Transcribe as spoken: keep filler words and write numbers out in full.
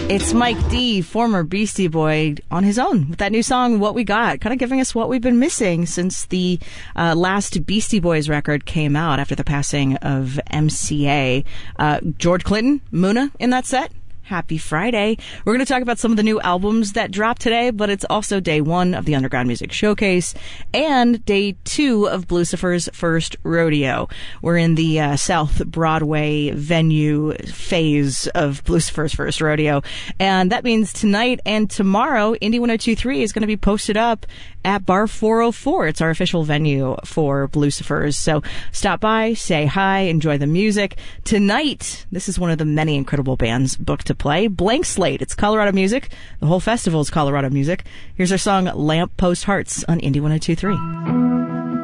It's Mike D, former Beastie Boy, on his own with that new song, What We Got, kind of giving us what we've been missing since the uh, last Beastie Boys record came out after the passing of M C A. Uh, George Clinton, Muna in that set. Happy Friday. We're going to talk about some of the new albums that dropped today, but it's also day one of the Underground Music Showcase and day two of Blucifer's first rodeo. We're in the uh, South Broadway venue phase of Blucifer's first rodeo. And that means tonight and tomorrow, Indie ten twenty-three is going to be posted up at Bar four oh four. It's our official venue for Blucifer's. So stop by, say hi, enjoy the music. Tonight, this is one of the many incredible bands booked to play. Blank Slate. It's Colorado music. The whole festival is Colorado music. Here's our song Lamp Post Hearts on Indie ten twenty-three.